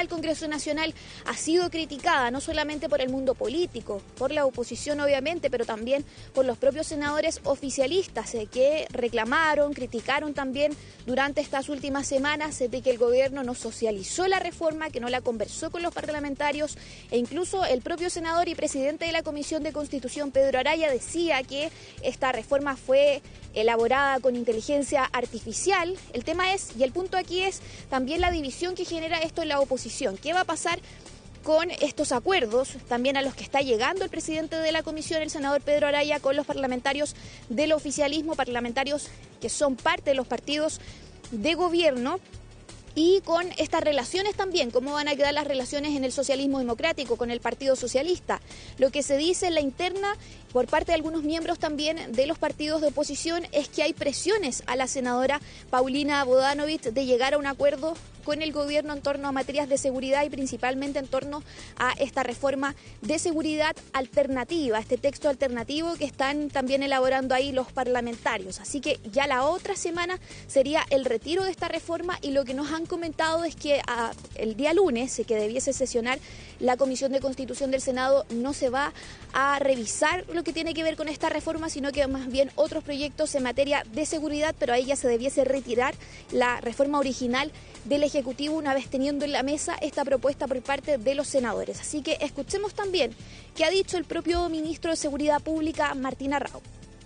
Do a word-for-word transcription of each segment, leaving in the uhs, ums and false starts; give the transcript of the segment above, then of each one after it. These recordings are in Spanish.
del Congreso Nacional ha sido criticada no solamente por el mundo político, por la oposición obviamente, pero también por los propios senadores oficialistas eh, que reclamaron, criticaron también durante estas últimas semanas eh, de que el gobierno no socializó la reforma, que no la conversó con los parlamentarios, e incluso el propio senador y presidente de la Comisión de Constitución, Pedro Araya, decía que esta reforma fue elaborada con inteligencia artificial. El tema es, y el punto aquí es también la división que genera esto en la oposición. ¿Qué va a pasar con estos acuerdos también a los que está llegando el presidente de la comisión, el senador Pedro Araya, con los parlamentarios del oficialismo, parlamentarios que son parte de los partidos de gobierno? Y con estas relaciones también, cómo van a quedar las relaciones en el socialismo democrático, con el Partido Socialista. Lo que se dice en la interna por parte de algunos miembros también de los partidos de oposición es que hay presiones a la senadora Paulina Bodanovich de llegar a un acuerdo con el gobierno en torno a materias de seguridad y principalmente en torno a esta reforma de seguridad alternativa, este texto alternativo que están también elaborando ahí los parlamentarios. Así que ya la otra semana sería el retiro de esta reforma, y lo que nos han comentado es que a, el día lunes, que debiese sesionar la Comisión de Constitución del Senado, no se va a revisar lo que tiene que ver con esta reforma, sino que más bien otros proyectos en materia de seguridad, pero ahí ya se debiese retirar la reforma original del Ejecutivo una vez teniendo en la mesa esta propuesta por parte de los senadores. Así que escuchemos también qué ha dicho el propio ministro de Seguridad Pública, Martín Arrau.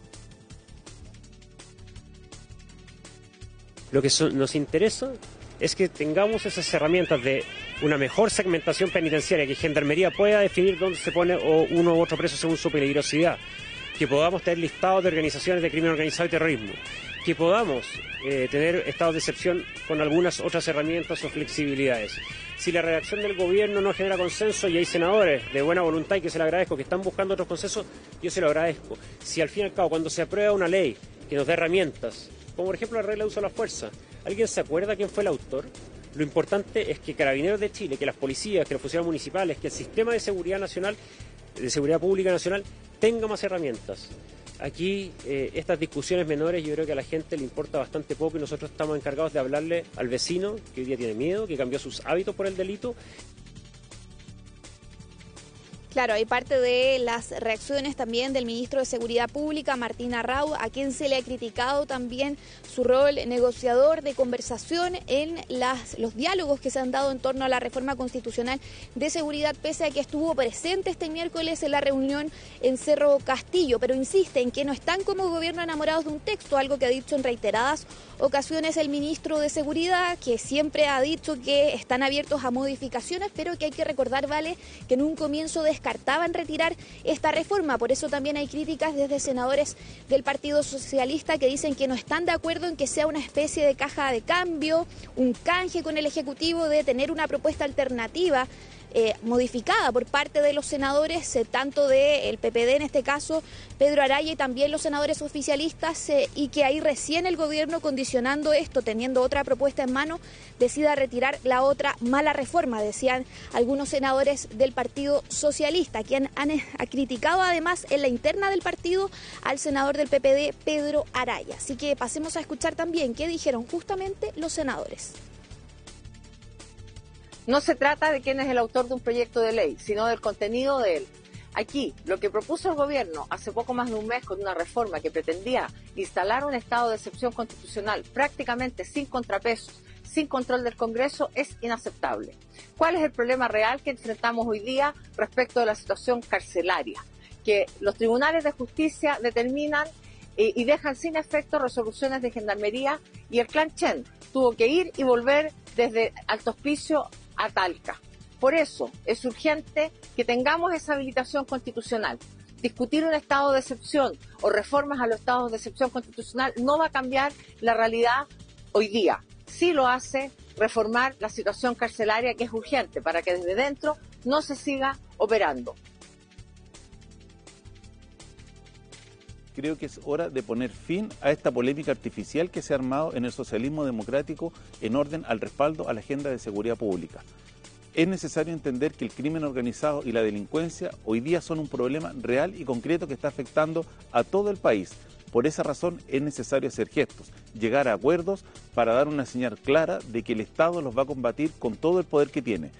Lo que so- nos interesa es que tengamos esas herramientas de una mejor segmentación penitenciaria, que Gendarmería pueda definir dónde se pone o uno u otro preso según su peligrosidad, que podamos tener listados de organizaciones de crimen organizado y terrorismo, que podamos eh, tener estados de excepción con algunas otras herramientas o flexibilidades. Si la redacción del gobierno no genera consenso y hay senadores de buena voluntad, y que se le agradezco, que están buscando otros consensos, yo se lo agradezco. Si al fin y al cabo, cuando se aprueba una ley que nos dé herramientas, como por ejemplo la regla de uso de la fuerza, ¿alguien se acuerda quién fue el autor? Lo importante es que Carabineros de Chile, que las policías, que los funcionarios municipales, que el sistema de seguridad nacional, de seguridad pública nacional, tenga más herramientas. Aquí eh, estas discusiones menores yo creo que a la gente le importa bastante poco, y nosotros estamos encargados de hablarle al vecino que hoy día tiene miedo, que cambió sus hábitos por el delito. Claro, hay parte de las reacciones también del ministro de Seguridad Pública, Martín Arrau, a quien se le ha criticado también su rol negociador de conversación en las, los diálogos que se han dado en torno a la reforma constitucional de seguridad, pese a que estuvo presente este miércoles en la reunión en Cerro Castillo, pero insiste en que no están como gobierno enamorados de un texto, algo que ha dicho en reiteradas ocasiones el ministro de Seguridad, que siempre ha dicho que están abiertos a modificaciones, pero que hay que recordar, vale, que en un comienzo descartaban retirar esta reforma. Por eso también hay críticas desde senadores del Partido Socialista que dicen que no están de acuerdo en que sea una especie de caja de cambio, un canje con el Ejecutivo, de tener una propuesta alternativa Eh, modificada por parte de los senadores, eh, tanto del P P D en este caso, Pedro Araya, y también los senadores oficialistas, eh, y que ahí recién el gobierno, condicionando esto, teniendo otra propuesta en mano, decida retirar la otra mala reforma, decían algunos senadores del Partido Socialista, quien han, han ha criticado además en la interna del partido al senador del P P D, Pedro Araya. Así que pasemos a escuchar también qué dijeron justamente los senadores. No se trata de quién es el autor de un proyecto de ley, sino del contenido de él. Aquí, lo que propuso el gobierno hace poco más de un mes con una reforma que pretendía instalar un estado de excepción constitucional prácticamente sin contrapesos, sin control del Congreso, es inaceptable. ¿Cuál es el problema real que enfrentamos hoy día respecto de la situación carcelaria? Que los tribunales de justicia determinan eh, y dejan sin efecto resoluciones de Gendarmería, y el clan Chen tuvo que ir y volver desde Alto Hospicio a Talca. Por eso es urgente que tengamos esa habilitación constitucional. Discutir un estado de excepción o reformas a los estados de excepción constitucional no va a cambiar la realidad hoy día. Sí lo hace reformar la situación carcelaria, que es urgente para que desde dentro no se siga operando. Creo que es hora de poner fin a esta polémica artificial que se ha armado en el socialismo democrático en orden al respaldo a la agenda de seguridad pública. Es necesario entender que el crimen organizado y la delincuencia hoy día son un problema real y concreto que está afectando a todo el país. Por esa razón es necesario hacer gestos, llegar a acuerdos para dar una señal clara de que el Estado los va a combatir con todo el poder que tiene.